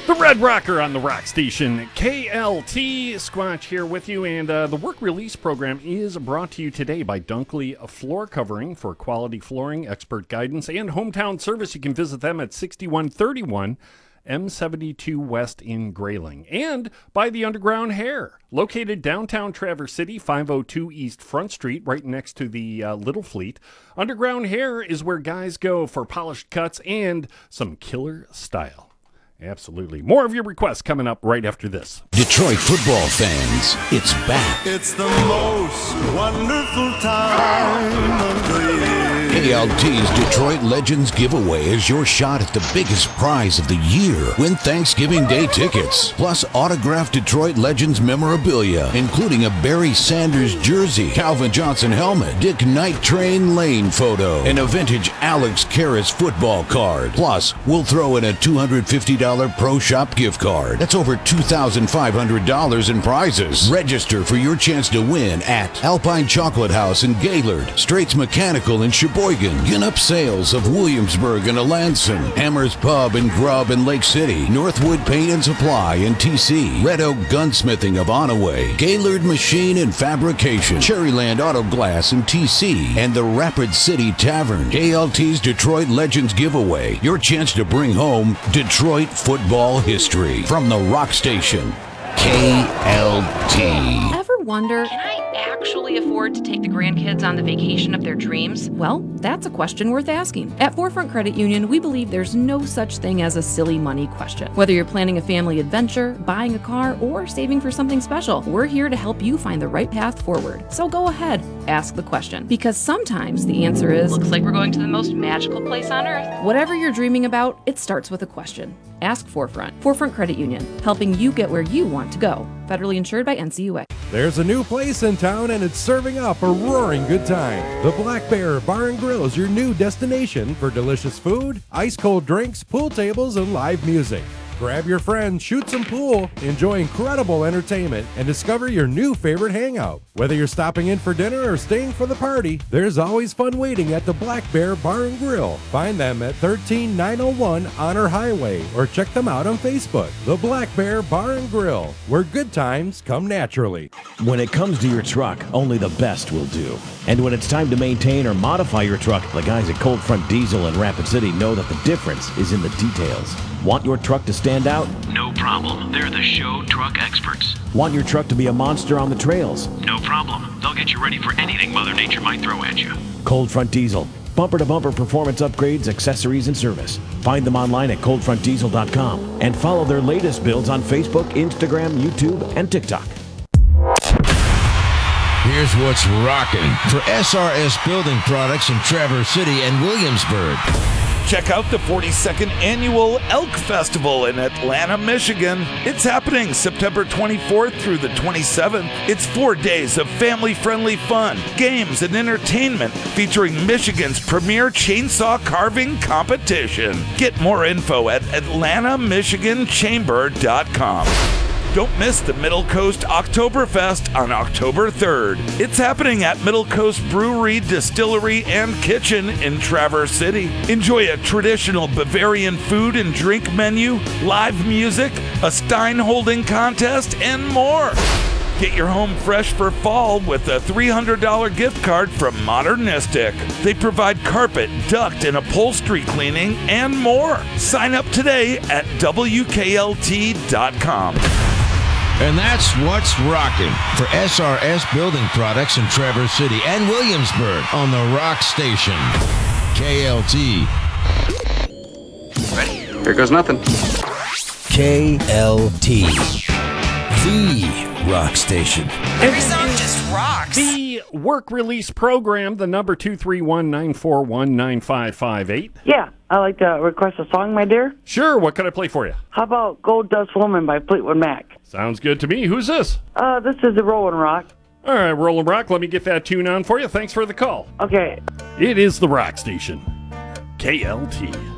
The Red Rocker on the Rock Station, KLT. Squatch here with you, and the work release program is brought to you today by Dunkley Floor Covering. For quality flooring, expert guidance, and hometown service, you can visit them at 6131 M72 West in Grayling. And by the Underground Hair, located downtown Traverse City, 502 East Front Street, right next to the Little Fleet. Underground Hair is where guys go for polished cuts and some killer style. Absolutely. More of your requests coming up right after this. Detroit football fans, it's back. It's the most wonderful time of the year. KLT's Detroit Legends Giveaway is your shot at the biggest prize of the year. Win Thanksgiving Day tickets, plus autographed Detroit Legends memorabilia, including a Barry Sanders jersey, Calvin Johnson helmet, Dick Night Train Lane photo, and a vintage Alex Karras football card. Plus, we'll throw in a $250 Pro Shop gift card. That's over $2,500 in prizes. Register for your chance to win at Alpine Chocolate House in Gaylord, Straits Mechanical in Sheboygan, Ginup Sales of Williamsburg and Alanson, Hammers Pub and Grub in Lake City, Northwood Paint and Supply in TC, Red Oak Gunsmithing of Onaway, Gaylord Machine and Fabrication, Cherryland Auto Glass in TC, and the Rapid City Tavern. KLT's Detroit Legends Giveaway. Your chance to bring home Detroit football history from the Rock Station. KLT. Ever wonder, Can I actually afford to take the grandkids on the vacation of their dreams? well, that's a question worth asking. At Forefront Credit Union, we believe there's no such thing as a silly money question. Whether you're planning a family adventure, buying a car, or saving for something special, we're here to help you find the right path forward. So go ahead, ask the question. Because sometimes the answer is, Looks like we're going to the most magical place on earth. whatever you're dreaming about, it starts with a question. Ask Forefront. Forefront Credit Union, helping you get where you want to go. Federally insured by NCUA. There's a new place in town and it's serving up a roaring good time. The Black Bear Bar and Grill is your new destination for delicious food, ice-cold drinks, pool tables, and live music. Grab your friends, shoot some pool, enjoy incredible entertainment, and discover your new favorite hangout. Whether you're stopping in for dinner or staying for the party, there's always fun waiting at the Black Bear Bar and Grill. Find them at 13901 Honor Highway or check them out on Facebook. The Black Bear Bar and Grill, where good times come naturally. When it comes to your truck, only the best will do. And when it's time to maintain or modify your truck, the guys at Cold Front Diesel in Rapid City know that the difference is in the details. Want your truck to stand out? No problem. They're the show truck experts. Want your truck to be a monster on the trails? No problem. They'll get you ready for anything Mother Nature might throw at you. Cold Front Diesel. Bumper-to-bumper performance upgrades, accessories, and service. Find them online at coldfrontdiesel.com and follow their latest builds on Facebook, Instagram, YouTube, and TikTok. Here's what's rocking for SRS Building Products in Traverse City and Williamsburg. Check out the 42nd Annual Elk Festival in Atlanta, Michigan. It's happening September 24th through the 27th. It's 4 days of family-friendly fun, games, and entertainment featuring Michigan's premier chainsaw carving competition. Get more info at atlantamichiganchamber.com. Don't miss the Middle Coast Oktoberfest on October 3rd. It's happening at Middle Coast Brewery, Distillery, and Kitchen in Traverse City. Enjoy a traditional Bavarian food and drink menu, live music, a Stein holding contest, and more. Get your home fresh for fall with a $300 gift card from Modernistic. They provide carpet, duct, and upholstery cleaning, and more. Sign up today at WKLT.com. And that's what's rocking for SRS Building Products in Traverse City and Williamsburg on the Rock Station. KLT. Ready? Here goes nothing. KLT. The Rock Station. Every song just rocks. The work release program, the number 231-941-9558. Yeah, I'd like to request a song, my dear. Sure, what can I play for you? How about Gold Dust Woman by Fleetwood Mac? Sounds good to me. Who's this? This is the Rollin' Rock. All right, Rollin' Rock, let me get that tune on for you. Thanks for the call. Okay. It is the Rock Station. KLT.